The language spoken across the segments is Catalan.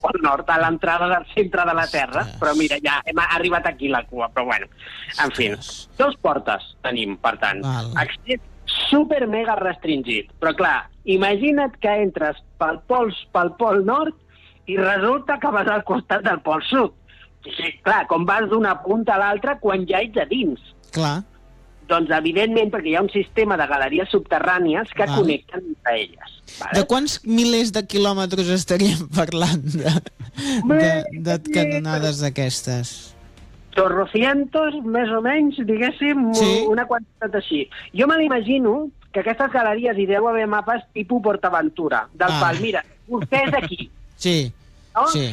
Pol Nord, a l'entrada del centre de la Terra, però mira, ja hem arribat aquí la cua, però bueno, en fi. 2 portes tenim, per tant. Accés super mega restringit. Però clar, imagina't que entres pel Pol Nord i resulta que vas al costat del Pol Sud. Sí, clar, com vas d'una punta a l'altra quan ja ets a dins. Clar. Doncs, evidentment, perquè hi ha un sistema de galeries subterrànies que connecten entre elles. Vale? De quants milers de quilòmetres estaríem parlant de canonades d'aquestes? 200, més o menys, diguéssim, una quantitat així. Jo me l'imagino que aquestes galeries hi deu haver mapes tipus PortAventura, del pal, mira, vostès aquí. Sí, no? Sí.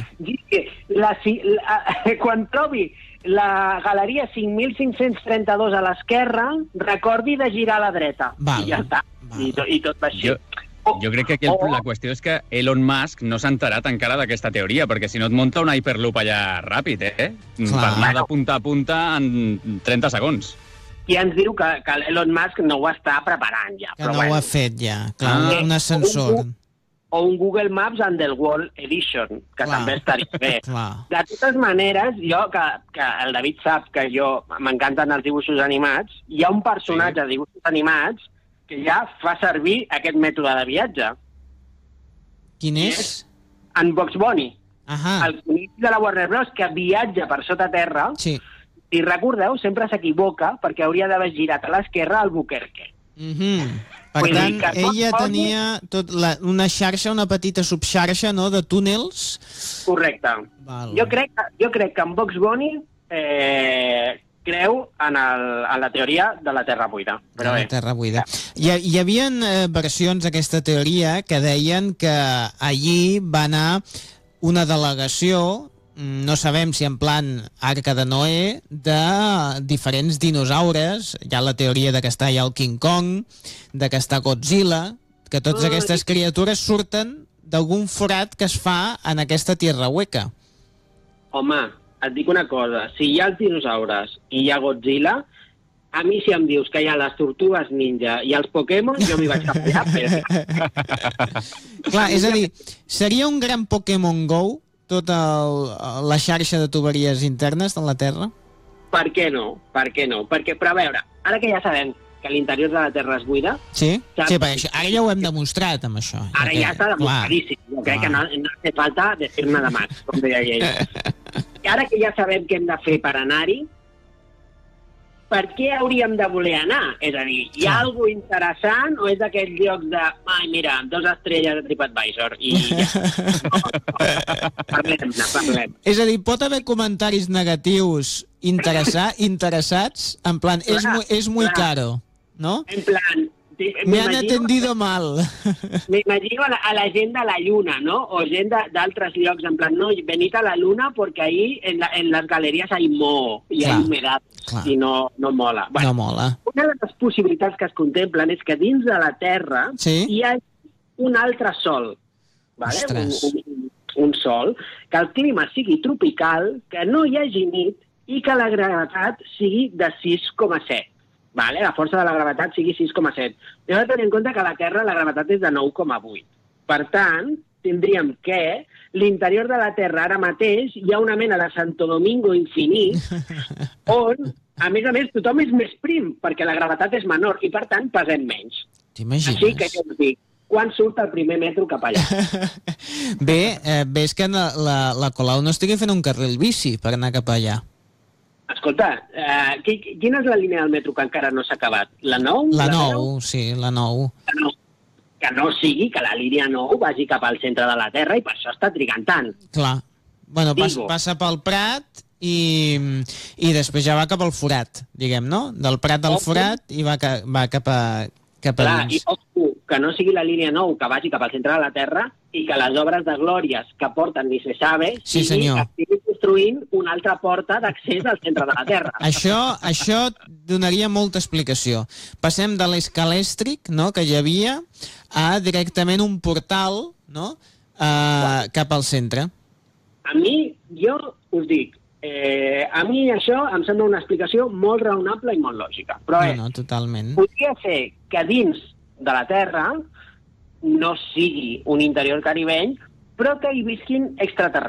Quan trobi la galeria 5.532 a l'esquerra, recordi de girar a la dreta. I ja està. I tot va així. Jo crec que aquí la qüestió és que Elon Musk no s'ha enterat encara d'aquesta teoria, perquè si no et munta una Hyperloop allà ràpid, per anar de punta a punta en 30 segons. I ens diu que Elon Musk no ho està preparant ja. Que no ho ha fet ja, clar, un ascensor. O un Google Maps Underworld Edition, que també estaria bé. De totes maneres, jo, que el David sap que jo m'encanten els dibuixos animats, hi ha un personatge de dibuixos animats que ja fa servir aquest mètode de viatge. Quin és? En Bugs Bunny. El conill de la Warner Bros. Que viatja per sota terra. Sí. Si recordeu, sempre s'equivoca perquè hauria d'haver girat a l'esquerra al Albuquerque. Per tant, ella tenia una xarxa, una petita subxarxa, no?, de túnels. Correcte. Jo crec que en Bugs Bunny creu en la teoria de la Terra buida. Però la Terra buida. Hi havia versions d'aquesta teoria que deien que allí va anar una delegació, no sabem si en plan Arca de Noé, de diferents dinosaures. Hi ha la teoria de que està allà el King Kong, de que està Godzilla, que totes aquestes criatures surten d'algun forat que es fa en aquesta tierra hueca. Home, et dic una cosa, si hi ha els dinosaures i hi ha Godzilla, a mi si em dius que hi ha les tortugues ninja i els Pokémon, jo m'hi vaig cap allà. Clar, és a dir, seria un gran Pokémon Go tota la xarxa de tuberies internes de la Terra? Per què no? Perquè, però a veure, ara que ja sabem que l'interior de la Terra és buida... Sí, ara ja ho hem demostrat, amb això. Ara ja està demostradíssim. Jo crec que no hace falta decir nada más, com deia ell. I ara que ja sabem què hem de fer per anar-hi, per què hauríem de voler anar? És a dir, hi ha alguna cosa interessant o és d'aquells llocs de, ai, mira, 2 estrelles de TripAdvisor i ja. Parlem. És a dir, pot haver comentaris negatius interessats, en plan, és muy caro, ¿no? En plan... Me han atendido mal. Me imagino a la gent de la Lluna, ¿no? O gent d'altres llocs, en plan, no, venid a la Luna porque ahí en las galerías hay moho y hay humedad i no mola. Bueno, no mola. Una de les possibilitats que es contemplen és que dins de la Terra hi ha un altre sol, ¿vale? Un sol, que el clima sigui tropical, que no hi hagi nit i que la gravetat sigui de 6,7. Vale? La força de la gravetat sigui 6,7. Heu de tenir en compte que a la Terra la gravetat és de 9,8. Per tant, tindríem que l'interior de la Terra ara mateix hi ha una mena de Santo Domingo infinit on, a més, tothom és més prim perquè la gravetat és menor i, per tant, pesem menys. T'imagines? Així que jo us dic, quan surt el primer metro cap allà? Bé, ves que la Colau no estigui fent un carril bici per anar cap allà. Escolta, quina és la línia del metro que encara no s'ha acabat? La 9? La 9, sí, la 9. Que no sigui que la línia 9 vagi cap al centre de la Terra i per això està trigant tant. Clar. Bueno, passa pel Prat i després ja va cap al Forat, diguem, no? Del Prat al Forat i va cap a dins. I que no sigui la línia 9 que vagi cap al centre de la Terra i que les obres de glòries que porten ni se sabe estiguin construint una altra porta d'accés al centre de la Terra. Això donaria molta explicació. Passem de l'escalèstric, no?, que hi havia, a directament un portal, no?, cap al centre. A mi, jo us dic, a mi això em sembla una explicació molt raonable i molt lògica. Però totalment. Podria ser que dins de la Terra no sigui un interior caribeny, però que hi visquin extraterrestres.